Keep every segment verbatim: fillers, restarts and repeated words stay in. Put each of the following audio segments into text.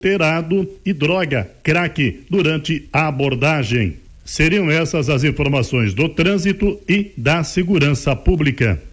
Terado e droga, crack, durante a abordagem. Seriam essas as informações do trânsito e da segurança pública.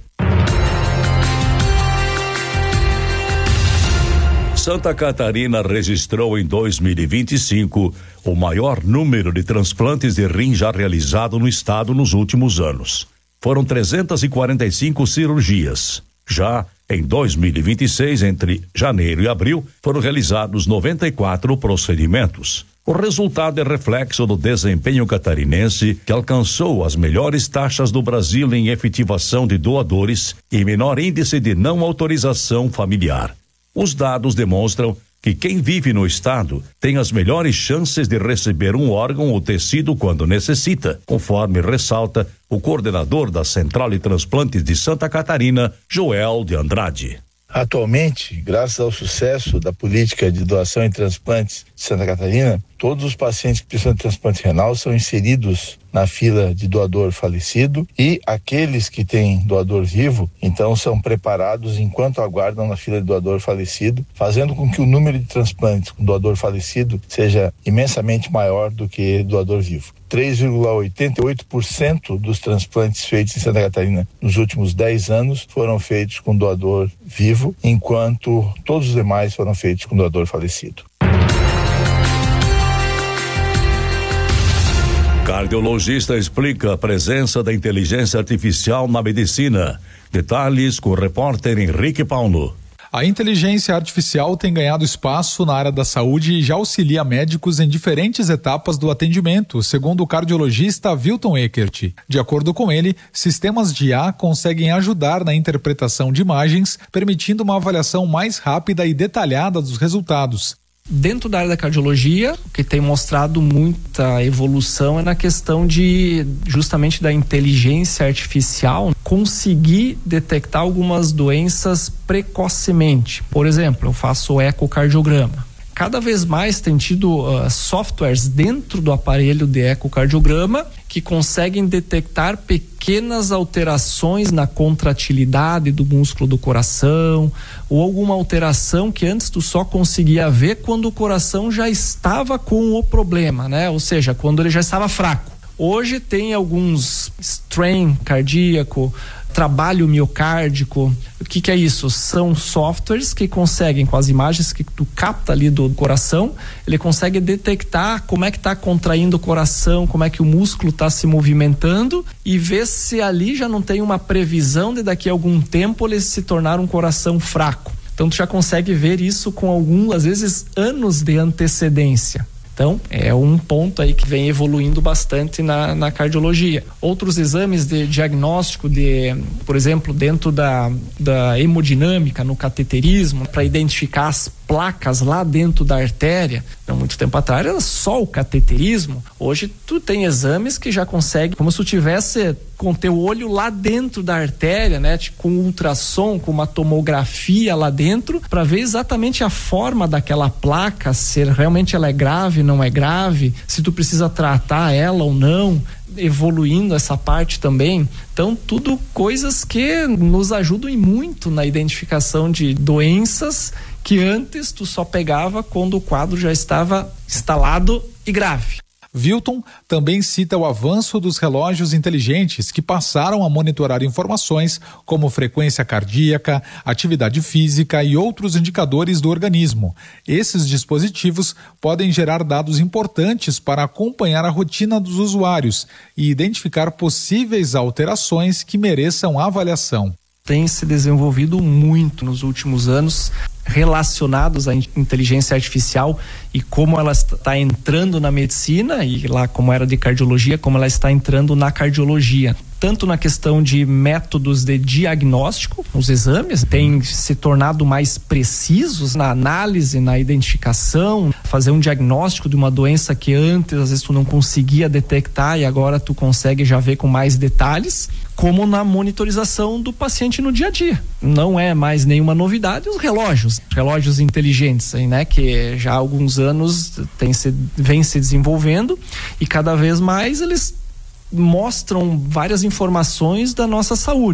Santa Catarina registrou em dois mil e vinte e cinco o maior número de transplantes de rim já realizado no estado nos últimos anos. Foram trezentas e quarenta e cinco cirurgias. Já em dois mil e vinte e seis, entre janeiro e abril, foram realizados noventa e quatro procedimentos. O resultado é reflexo do desempenho catarinense, que alcançou as melhores taxas do Brasil em efetivação de doadores e menor índice de não autorização familiar. Os dados demonstram que quem vive no estado tem as melhores chances de receber um órgão ou tecido quando necessita, conforme ressalta o coordenador da Central de Transplantes de Santa Catarina, Joel de Andrade. Atualmente, graças ao sucesso da política de doação e transplantes de Santa Catarina, todos os pacientes que precisam de transplante renal são inseridos na fila de doador falecido, e aqueles que têm doador vivo, então, são preparados enquanto aguardam na fila de doador falecido, fazendo com que o número de transplantes com doador falecido seja imensamente maior do que doador vivo. três vírgula oitenta e oito por cento dos transplantes feitos em Santa Catarina nos últimos dez anos foram feitos com doador vivo, enquanto todos os demais foram feitos com doador falecido. Cardiologista explica a presença da inteligência artificial na medicina. Detalhes com o repórter Henrique Paulo. A inteligência artificial tem ganhado espaço na área da saúde e já auxilia médicos em diferentes etapas do atendimento, segundo o cardiologista Wilton Eckert. De acordo com ele, sistemas de I A conseguem ajudar na interpretação de imagens, permitindo uma avaliação mais rápida e detalhada dos resultados. Dentro da área da cardiologia, o que tem mostrado muita evolução é na questão de, justamente, da inteligência artificial conseguir detectar algumas doenças precocemente. Por exemplo, eu faço o ecocardiograma. Cada vez mais tem tido uh, softwares dentro do aparelho de ecocardiograma que conseguem detectar pequenas alterações na contratilidade do músculo do coração, ou alguma alteração que antes tu só conseguia ver quando o coração já estava com o problema, né? Ou seja, quando ele já estava fraco. Hoje tem alguns strain cardíaco, trabalho miocárdico. O que que é isso? São softwares que conseguem, com as imagens que tu capta ali do coração, ele consegue detectar como é que está contraindo o coração, como é que o músculo está se movimentando, e ver se ali já não tem uma previsão de daqui a algum tempo ele se tornar um coração fraco. Então tu já consegue ver isso com alguns, às vezes, anos de antecedência. Então, é um ponto aí que vem evoluindo bastante na, na cardiologia. Outros exames de diagnóstico, de, por exemplo, dentro da, da hemodinâmica, no cateterismo, para identificar as placas lá dentro da artéria. Não, muito tempo atrás era só o cateterismo. Hoje tu tem exames que já consegue, como se tu tivesse com teu olho lá dentro da artéria, né, com ultrassom, com uma tomografia lá dentro, para ver exatamente a forma daquela placa, se realmente ela é grave, não é grave, se tu precisa tratar ela ou não, evoluindo essa parte também. Então, tudo coisas que nos ajudam e muito na identificação de doenças que antes tu só pegava quando o quadro já estava instalado e grave. Wilton também cita o avanço dos relógios inteligentes que passaram a monitorar informações como frequência cardíaca, atividade física e outros indicadores do organismo. Esses dispositivos podem gerar dados importantes para acompanhar a rotina dos usuários e identificar possíveis alterações que mereçam avaliação. Tem se desenvolvido muito nos últimos anos relacionados à inteligência artificial e como ela está entrando na medicina, e lá como era de cardiologia, como ela está entrando na cardiologia. Tanto na questão de métodos de diagnóstico, os exames têm se tornado mais precisos na análise, na identificação, fazer um diagnóstico de uma doença que antes às vezes tu não conseguia detectar e agora tu consegue já ver com mais detalhes, como na monitorização do paciente no dia a dia. Não é mais nenhuma novidade os relógios, relógios inteligentes, aí, né, que já há alguns anos tem se, vem se desenvolvendo e cada vez mais eles mostram várias informações da nossa saúde.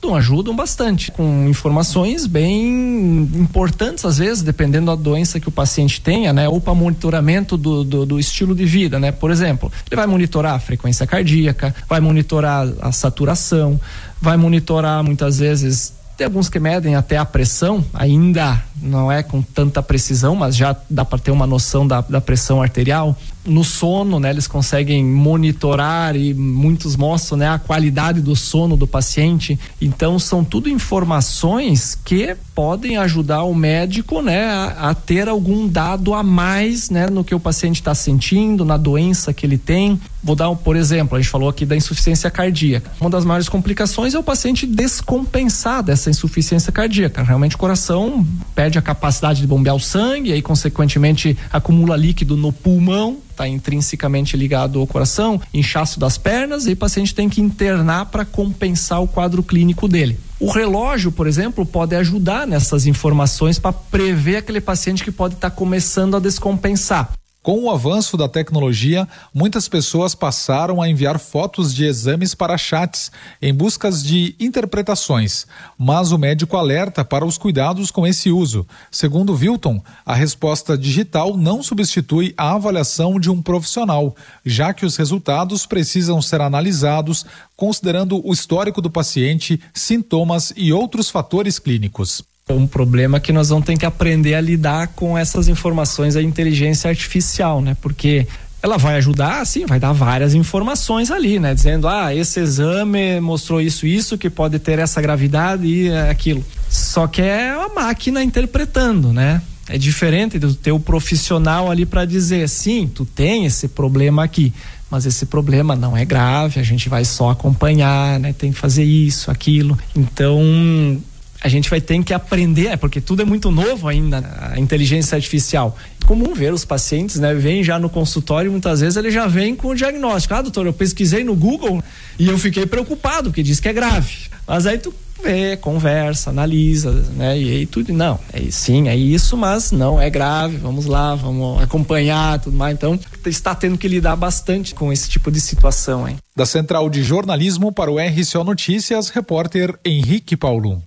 ajudam bastante, com informações bem importantes, às vezes, dependendo da doença que o paciente tenha, né? Ou para monitoramento do, do, do estilo de vida, né? Por exemplo, ele vai monitorar a frequência cardíaca, vai monitorar a saturação, vai monitorar muitas vezes, tem alguns que medem até a pressão, ainda não é com tanta precisão, mas já dá para ter uma noção da, da pressão arterial. No sono, né, eles conseguem monitorar e muitos mostram, né, a qualidade do sono do paciente. Então são tudo informações que podem ajudar o médico, né, a, a ter algum dado a mais, né, no que o paciente está sentindo, na doença que ele tem. Vou dar, um, por exemplo, a gente falou aqui da insuficiência cardíaca. Uma das maiores complicações é o paciente descompensar dessa insuficiência cardíaca. Realmente o coração perde a capacidade de bombear o sangue, e aí consequentemente acumula líquido no pulmão, está intrinsecamente ligado ao coração, inchaço das pernas, e o paciente tem que internar para compensar o quadro clínico dele. O relógio, por exemplo, pode ajudar nessas informações para prever aquele paciente que pode estar tá começando a descompensar. Com o avanço da tecnologia, muitas pessoas passaram a enviar fotos de exames para chats em busca de interpretações, mas o médico alerta para os cuidados com esse uso. Segundo Wilton, a resposta digital não substitui a avaliação de um profissional, já que os resultados precisam ser analisados considerando o histórico do paciente, sintomas e outros fatores clínicos. Um problema que nós vamos ter que aprender a lidar com essas informações da inteligência artificial, né? Porque ela vai ajudar, sim, vai dar várias informações ali, né? Dizendo, ah, esse exame mostrou isso, isso, que pode ter essa gravidade e aquilo. Só que é a máquina interpretando, né? É diferente do teu profissional ali para dizer, sim, tu tem esse problema aqui, mas esse problema não é grave, a gente vai só acompanhar, né? Tem que fazer isso, aquilo. Então, a gente vai ter que aprender, porque tudo é muito novo ainda, a inteligência artificial. É comum ver os pacientes, né? Vêm já no consultório, muitas vezes ele já vem com o diagnóstico. Ah, doutor, eu pesquisei no Google e eu fiquei preocupado, porque diz que é grave. Mas aí tu vê, conversa, analisa, né? E aí tudo, não, é, sim, é isso, mas não é grave, vamos lá, vamos acompanhar, tudo mais. Então, está tendo que lidar bastante com esse tipo de situação, hein? Da Central de Jornalismo para o R C O Notícias, repórter Henrique Paulo.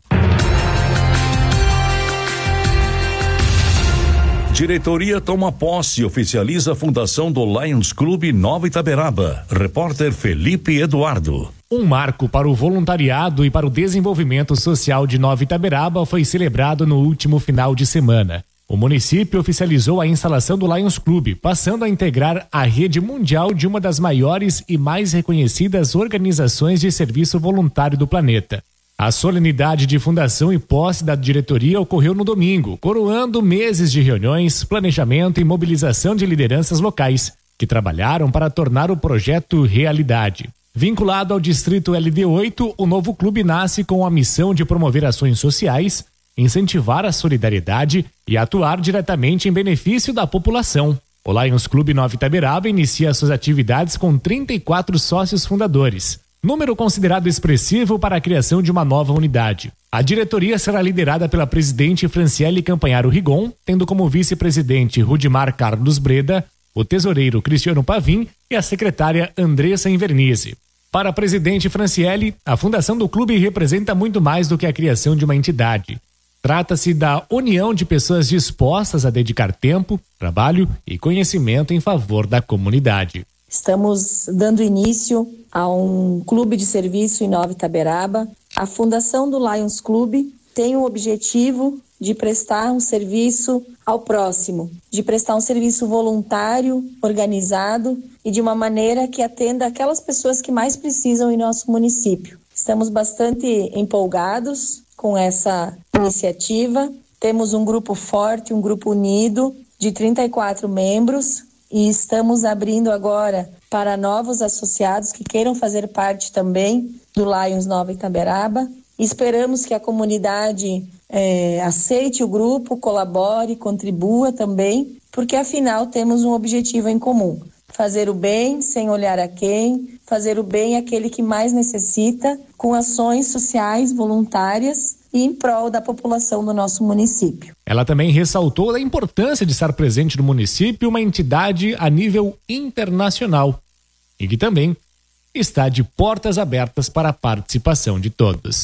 Diretoria toma posse e oficializa a fundação do Lions Clube Nova Itaberaba. Repórter Felipe Eduardo. Um marco para o voluntariado e para o desenvolvimento social de Nova Itaberaba foi celebrado no último final de semana. O município oficializou a instalação do Lions Clube, passando a integrar a rede mundial de uma das maiores e mais reconhecidas organizações de serviço voluntário do planeta. A solenidade de fundação e posse da diretoria ocorreu no domingo, coroando meses de reuniões, planejamento e mobilização de lideranças locais, que trabalharam para tornar o projeto realidade. Vinculado ao Distrito L D oito, o novo clube nasce com a missão de promover ações sociais, incentivar a solidariedade e atuar diretamente em benefício da população. O Lions Clube Nova Itaberaba inicia suas atividades com trinta e quatro sócios fundadores. Número considerado expressivo para a criação de uma nova unidade. A diretoria será liderada pela presidente Franciele Campanharo Rigon, tendo como vice-presidente Rudimar Carlos Breda, o tesoureiro Cristiano Pavim e a secretária Andressa Invernizzi. Para a presidente Franciele, a fundação do clube representa muito mais do que a criação de uma entidade. Trata-se da união de pessoas dispostas a dedicar tempo, trabalho e conhecimento em favor da comunidade. Estamos dando início a um clube de serviço em Nova Itaberaba. A fundação do Lions Clube tem o objetivo de prestar um serviço ao próximo, de prestar um serviço voluntário, organizado e de uma maneira que atenda aquelas pessoas que mais precisam em nosso município. Estamos bastante empolgados com essa iniciativa. Temos um grupo forte, um grupo unido de trinta e quatro membros. E estamos abrindo agora para novos associados que queiram fazer parte também do Lions Nova Itaberaba. Esperamos que a comunidade é, aceite o grupo, colabore, contribua também, porque afinal temos um objetivo em comum: fazer o bem sem olhar a quem, fazer o bem àquele que mais necessita, com ações sociais voluntárias e em prol da população do nosso município. Ela também ressaltou a importância de estar presente no município uma entidade a nível internacional e que também está de portas abertas para a participação de todos.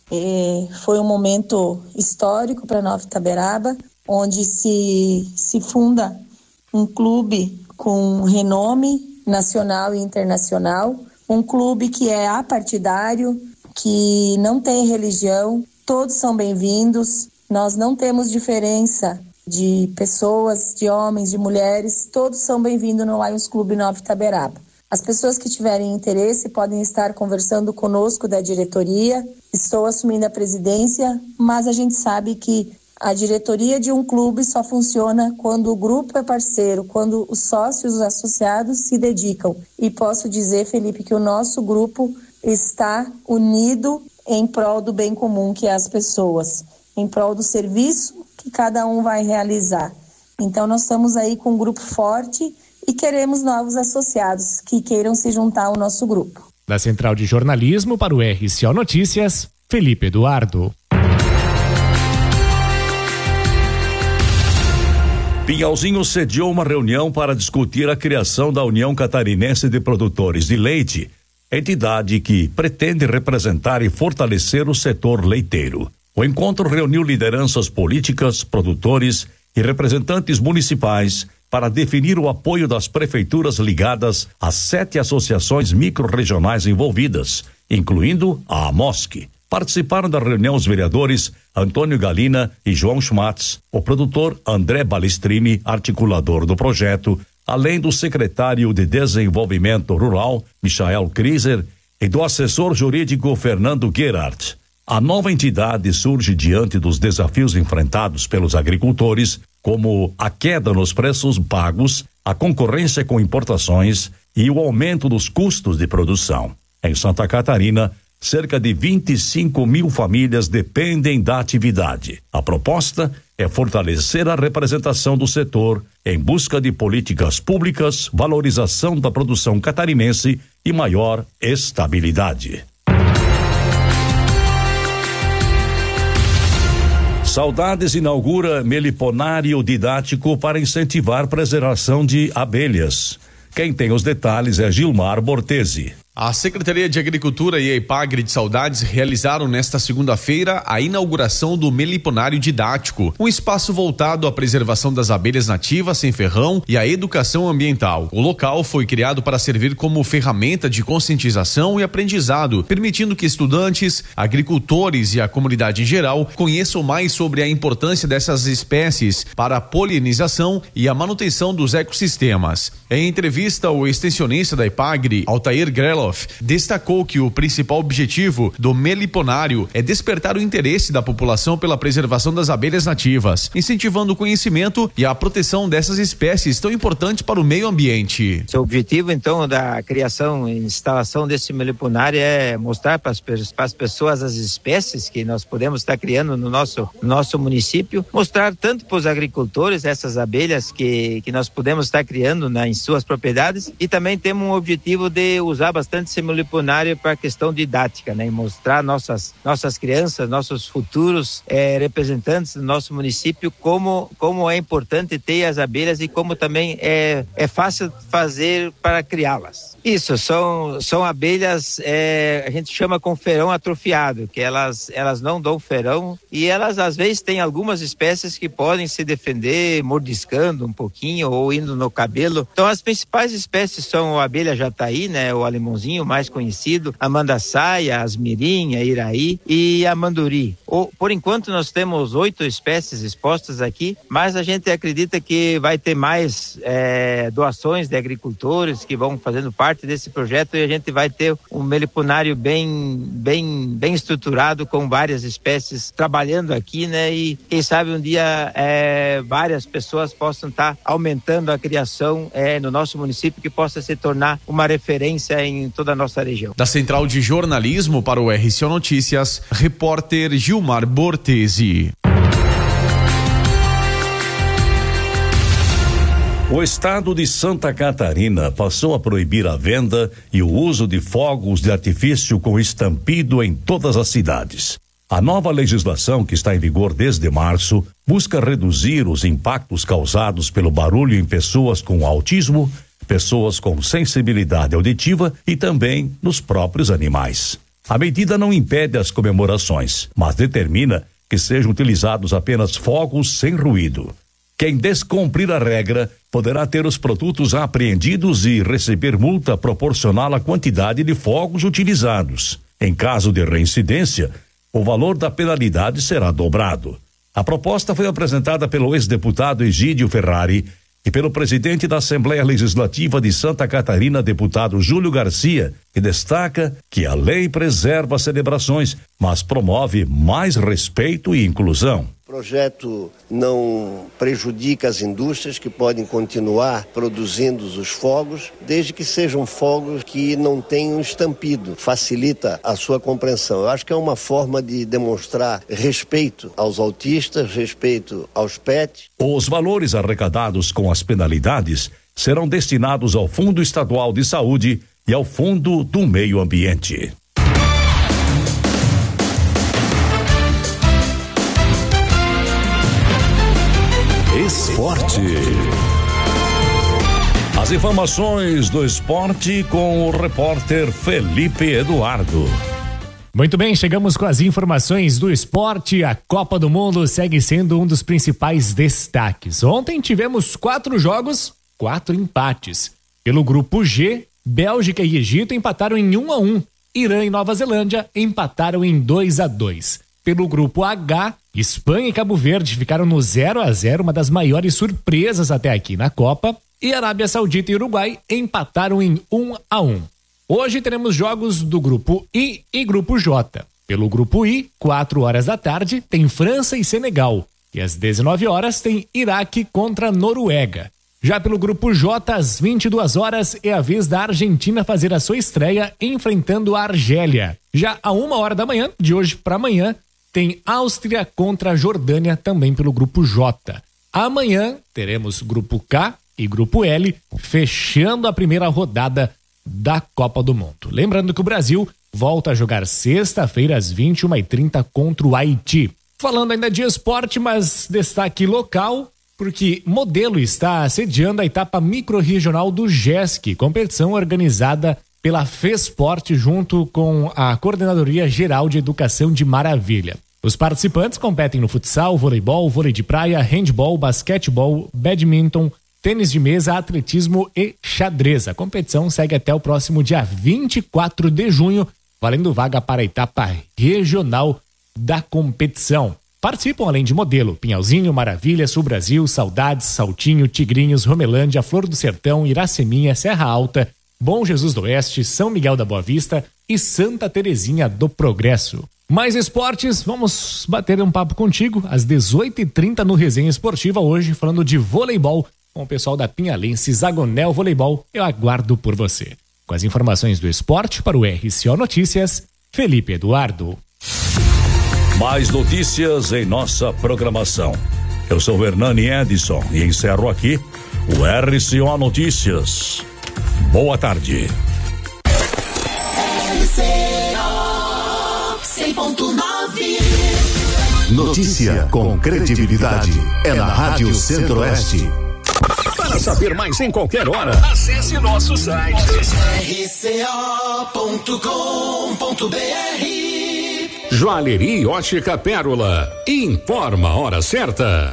É, foi um momento histórico para Nova Itaberaba, onde se, se funda um clube com renome nacional e internacional, um clube que é apartidário, que não tem religião, todos são bem-vindos, nós não temos diferença de pessoas, de homens, de mulheres, todos são bem-vindos no Lions Clube Nova Itaberaba. As pessoas que tiverem interesse podem estar conversando conosco da diretoria. Estou assumindo a presidência, mas a gente sabe que a diretoria de um clube só funciona quando o grupo é parceiro, quando os sócios, os associados se dedicam. E posso dizer, Felipe, que o nosso grupo está unido em prol do bem comum, que é as pessoas, em prol do serviço que cada um vai realizar. Então nós estamos aí com um grupo forte e queremos novos associados que queiram se juntar ao nosso grupo. Da Central de Jornalismo para o R C O Notícias, Felipe Eduardo. Pinhalzinho sediou uma reunião para discutir a criação da União Catarinense de Produtores de Leite, entidade que pretende representar e fortalecer o setor leiteiro. O encontro reuniu lideranças políticas, produtores e representantes municipais para definir o apoio das prefeituras ligadas às sete associações microrregionais envolvidas, incluindo a AMOSC. Participaram da reunião os vereadores Antônio Galina e João Schmatz, o produtor André Balestrini, articulador do projeto, além do secretário de Desenvolvimento Rural, Michael Kriser, e do assessor jurídico Fernando Gerhardt. A nova entidade surge diante dos desafios enfrentados pelos agricultores, como a queda nos preços pagos, a concorrência com importações e o aumento dos custos de produção. Em Santa Catarina, cerca de vinte e cinco mil famílias dependem da atividade. A proposta é fortalecer a representação do setor em busca de políticas públicas, valorização da produção catarinense e maior estabilidade. Saudades inaugura meliponário didático para incentivar a preservação de abelhas. Quem tem os detalhes é Gilmar Bortesi. A Secretaria de Agricultura e a EPAGRE de Saudades realizaram nesta segunda-feira a inauguração do Meliponário Didático, um espaço voltado à preservação das abelhas nativas sem ferrão e à educação ambiental. O local foi criado para servir como ferramenta de conscientização e aprendizado, permitindo que estudantes, agricultores e a comunidade em geral conheçam mais sobre a importância dessas espécies para a polinização e a manutenção dos ecossistemas. Em entrevista, o extensionista da EPAGRE, Altair Grelo, destacou que o principal objetivo do meliponário é despertar o interesse da população pela preservação das abelhas nativas, incentivando o conhecimento e a proteção dessas espécies tão importantes para o meio ambiente. O objetivo, então, da criação e instalação desse meliponário é mostrar para as, para as pessoas as espécies que nós podemos estar criando no nosso, no nosso município, mostrar tanto para os agricultores essas abelhas que, que nós podemos estar criando na, em suas propriedades, e também temos um objetivo de usar bastante esse meliponário para a questão didática, né? E mostrar nossas, nossas crianças, nossos futuros eh, representantes do nosso município como, como é importante ter as abelhas e como também é, é fácil fazer para criá-las. Isso, são, são abelhas, é, a gente chama com ferão atrofiado, que elas, elas não dão ferão e elas às vezes têm algumas espécies que podem se defender mordiscando um pouquinho ou indo no cabelo. Então as principais espécies são a abelha jataí, né, o alemãozinho mais conhecido, a mandaçaia, a asmirim, a iraí e a manduri. O, por enquanto nós temos oito espécies expostas aqui, mas a gente acredita que vai ter mais é, doações de agricultores que vão fazendo parte desse projeto e a gente vai ter um meliponário bem, bem, bem estruturado com várias espécies trabalhando aqui, né? E quem sabe um dia é, várias pessoas possam estar aumentando a criação é, no nosso município, que possa se tornar uma referência em toda a nossa região. Da Central de Jornalismo para o R C O Notícias, repórter Gilmar Bortesi. O estado de Santa Catarina passou a proibir a venda e o uso de fogos de artifício com estampido em todas as cidades. A nova legislação, que está em vigor desde março, busca reduzir os impactos causados pelo barulho em pessoas com autismo, pessoas com sensibilidade auditiva e também nos próprios animais. A medida não impede as comemorações, mas determina que sejam utilizados apenas fogos sem ruído. Quem descumprir a regra poderá ter os produtos apreendidos e receber multa proporcional à quantidade de fogos utilizados. Em caso de reincidência, o valor da penalidade será dobrado. A proposta foi apresentada pelo ex-deputado Egídio Ferrari e pelo presidente da Assembleia Legislativa de Santa Catarina, deputado Júlio Garcia, que destaca que a lei preserva as celebrações, mas promove mais respeito e inclusão. O projeto não prejudica as indústrias que podem continuar produzindo os fogos, desde que sejam fogos que não tenham estampido, facilita a sua compreensão. Eu acho que é uma forma de demonstrar respeito aos autistas, respeito aos pets. Os valores arrecadados com as penalidades serão destinados ao Fundo Estadual de Saúde e ao Fundo do Meio Ambiente. Esporte. As informações do esporte com o repórter Felipe Eduardo. Muito bem, chegamos com as informações do esporte. A Copa do Mundo segue sendo um dos principais destaques. Ontem tivemos quatro jogos, quatro empates. Pelo grupo G, Bélgica e Egito empataram em um a um. Irã e Nova Zelândia empataram em dois a dois. Pelo grupo H, Espanha e Cabo Verde ficaram no zero a zero, uma das maiores surpresas até aqui na Copa. E Arábia Saudita e Uruguai empataram em um a um. Hoje teremos jogos do grupo I e grupo J. Pelo grupo I, quatro horas da tarde, tem França e Senegal. E às dezenove horas tem Iraque contra Noruega. Já pelo grupo J, às vinte e duas horas, é a vez da Argentina fazer a sua estreia enfrentando a Argélia. Já a uma hora da manhã, de hoje para amanhã, tem Áustria contra a Jordânia, também pelo grupo J. Amanhã teremos grupo K e grupo L, fechando a primeira rodada da Copa do Mundo. Lembrando que o Brasil volta a jogar sexta-feira às vinte e uma e trinta contra o Haiti. Falando ainda de esporte, mas destaque local, porque Modelo está sediando a etapa microrregional do GESC, competição organizada pela FESPORT junto com a Coordenadoria Geral de Educação de Maravilha. Os participantes competem no futsal, voleibol, vôlei de praia, handball, basquetebol, badminton, tênis de mesa, atletismo e xadrez. A competição segue até o próximo dia vinte e quatro de junho, valendo vaga para a etapa regional da competição. Participam, além de Modelo, Pinhalzinho, Maravilha, Sul Brasil, Saudades, Saltinho, Tigrinhos, Romelândia, Flor do Sertão, Iraceminha, Serra Alta, Bom Jesus do Oeste, São Miguel da Boa Vista e Santa Terezinha do Progresso. Mais esportes, vamos bater um papo contigo às dezoito e trinta no Resenha Esportiva hoje, falando de voleibol com o pessoal da Pinhalense Zagonel Voleibol. Eu aguardo por você. Com as informações do esporte para o R C O Notícias, Felipe Eduardo. Mais notícias em nossa programação. Eu sou o Hernani Edson e encerro aqui o R C O Notícias. Boa tarde. R C O cem ponto nove. Notícia com credibilidade é na Rádio Centro-Oeste. Para saber mais em qualquer hora, acesse nosso site r c o ponto com ponto b r. Joalheria e Ótica Pérola. Informa a hora certa.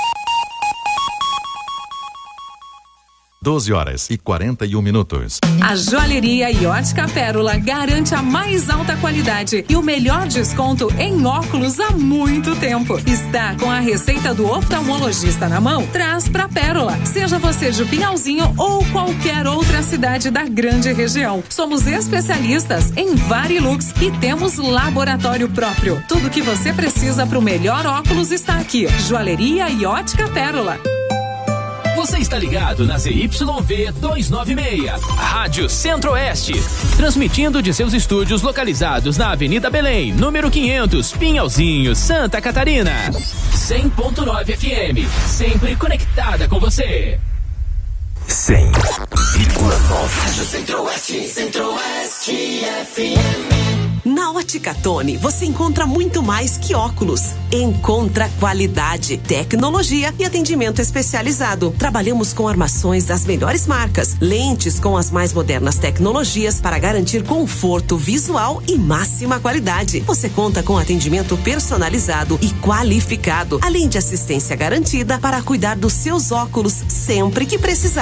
doze horas e quarenta e um minutos. A Joalheria e Ótica Pérola garante a mais alta qualidade e o melhor desconto em óculos há muito tempo. Está com a receita do oftalmologista na mão? Traz pra Pérola. Seja você de Pinhalzinho ou qualquer outra cidade da grande região. Somos especialistas em Varilux e temos laboratório próprio. Tudo que você precisa para o melhor óculos está aqui. Joalheria e Ótica Pérola. Você está ligado na Z Y V duzentos e noventa e seis, Rádio Centro-Oeste, transmitindo de seus estúdios localizados na Avenida Belém, número quinhentos, Pinhalzinho, Santa Catarina. cem ponto nove F M, sempre conectada com você. cem vírgula nove. Rádio Centro-Oeste, Centro-Oeste F M. Na Ótica Tony, você encontra muito mais que óculos. Encontra qualidade, tecnologia e atendimento especializado. Trabalhamos com armações das melhores marcas, lentes com as mais modernas tecnologias para garantir conforto visual e máxima qualidade. Você conta com atendimento personalizado e qualificado, além de assistência garantida para cuidar dos seus óculos sempre que precisar.